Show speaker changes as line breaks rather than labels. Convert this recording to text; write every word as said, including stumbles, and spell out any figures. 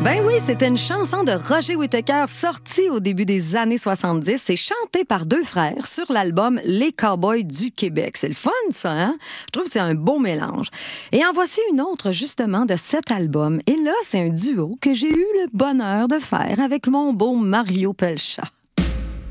Ben oui, c'était une chanson de Roger Whittaker sortie au début des années soixante-dix. C'est chanté par deux frères sur l'album Les Cowboys du Québec. C'est le fun, ça, hein? Je trouve que c'est un beau mélange. Et en voici une autre, justement, de cet album. Et là, c'est un duo que j'ai eu le bonheur de faire avec mon beau Mario Pelchat.